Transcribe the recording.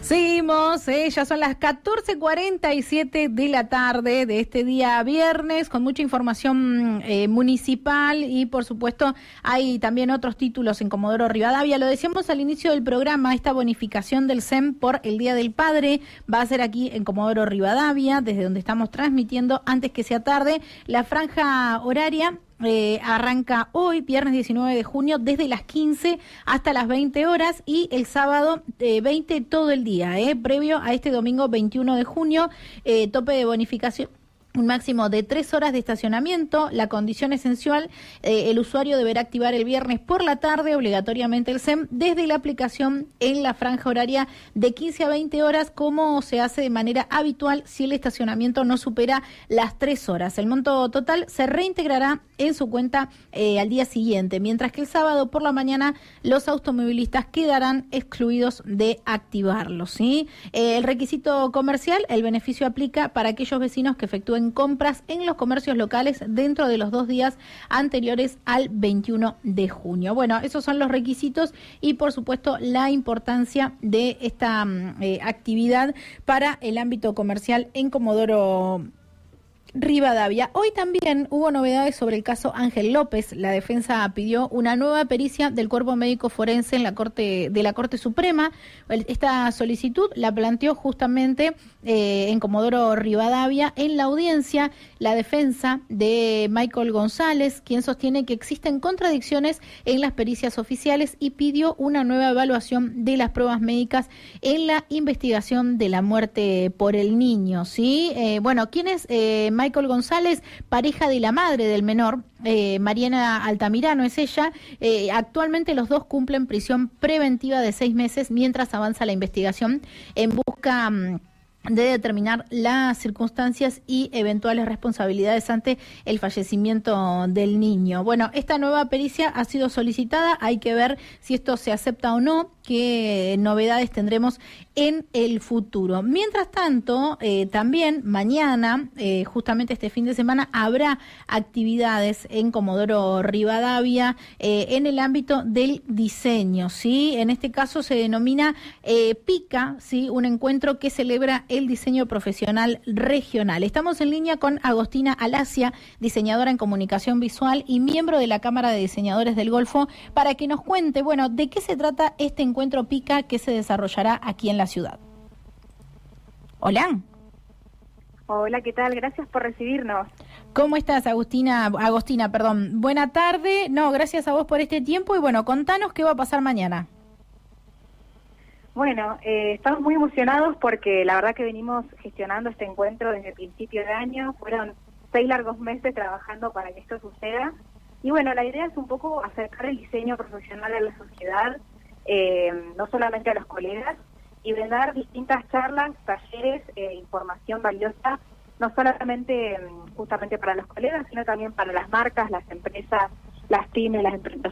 Seguimos, ya son las 14:47 de la tarde de este día viernes, con mucha información municipal y por supuesto hay también otros títulos en Comodoro Rivadavia. Lo decíamos al inicio del programa, esta bonificación del SEM por el Día del Padre va a ser aquí en Comodoro Rivadavia, desde donde estamos transmitiendo antes que sea tarde. La franja horaria arranca hoy, viernes 19 de junio, desde las 15 hasta las 20 horas y el sábado 20 todo el día, previo a este domingo 21 de junio, tope de bonificación. Un máximo de 3 horas de estacionamiento. La condición esencial, el usuario deberá activar el viernes por la tarde obligatoriamente el SEM desde la aplicación en la franja horaria de 15 a 20 horas, como se hace de manera habitual si el estacionamiento no supera las 3 horas. El monto total se reintegrará en su cuenta al día siguiente, mientras que el sábado por la mañana los automovilistas quedarán excluidos de activarlo, ¿sí? El requisito comercial, el beneficio aplica para aquellos vecinos que efectúen compras en los comercios locales dentro de los 2 días anteriores al 21 de junio. Bueno, esos son los requisitos y por supuesto la importancia de esta actividad para el ámbito comercial en Comodoro Rivadavia. Hoy también hubo novedades sobre el caso Ángel López. La defensa pidió una nueva pericia del cuerpo médico forense en la Corte Suprema. Esta solicitud la planteó justamente en Comodoro Rivadavia. En la audiencia, la defensa de Michael González, quien sostiene que existen contradicciones en las pericias oficiales y pidió una nueva evaluación de las pruebas médicas en la investigación de la muerte por el niño, ¿sí? Bueno, ¿quién es Michael González? Pareja de la madre del menor, Mariana Altamirano es ella. Actualmente los dos cumplen prisión preventiva de 6 meses mientras avanza la investigación en busca de determinar las circunstancias y eventuales responsabilidades ante el fallecimiento del niño. Bueno, esta nueva pericia ha sido solicitada, hay que ver si esto se acepta o no, qué novedades tendremos en el futuro. Mientras tanto, también mañana, justamente este fin de semana, habrá actividades en Comodoro Rivadavia en el ámbito del diseño, ¿sí? En este caso se denomina PICA, ¿sí? Un encuentro que celebra el diseño profesional regional. Estamos en línea con Agostina Alacia, diseñadora en comunicación visual y miembro de la Cámara de Diseñadores del Golfo, para que nos cuente, bueno, de qué se trata este encuentro PICA que se desarrollará aquí en la ciudad. Hola. Hola, ¿qué tal? Gracias por recibirnos. ¿Cómo estás, Agostina, perdón? Buena tarde. No, gracias a vos por este tiempo y bueno, contanos qué va a pasar mañana. Bueno, estamos muy emocionados porque la verdad que venimos gestionando este encuentro desde el principio de año. Fueron 6 largos meses trabajando para que esto suceda. Y bueno, la idea es un poco acercar el diseño profesional a la sociedad, no solamente a los colegas, y brindar distintas charlas, talleres, información valiosa, no solamente justamente para los colegas, sino también para las marcas, las empresas, las pymes, los